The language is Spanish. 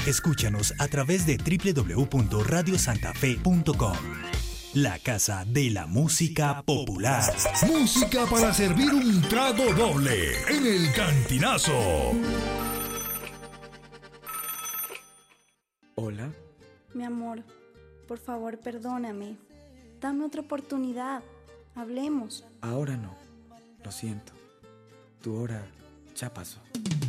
Escúchanos a través de www.radiosantafe.com. La casa de la música popular. Música para servir un trago doble en el Cantinazo. Hola. Mi amor, por favor, perdóname. Dame otra oportunidad. Hablemos. Ahora no. Lo siento. Tu hora ya pasó.